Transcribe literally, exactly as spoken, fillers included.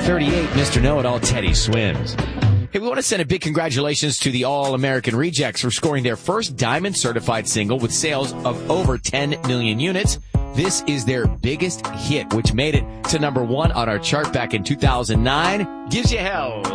thirty-eight, Mister Know-It-All Teddy Swims. Hey, we want to send a big congratulations to the All-American Rejects for scoring their first Diamond-certified single with sales of over ten million units. This is their biggest hit, which made it to number one on our chart back in two thousand nine. Gives you hell.